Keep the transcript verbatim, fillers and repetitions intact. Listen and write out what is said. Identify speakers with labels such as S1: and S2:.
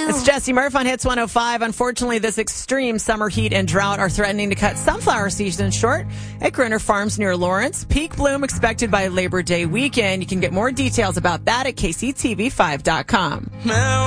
S1: It's Jesse Murph on Hits one oh five. Unfortunately, this extreme summer heat and drought are threatening to cut sunflower season short at Grinner Farms near Lawrence. Peak bloom expected by Labor Day weekend. You can get more details about that at K C T V five dot com.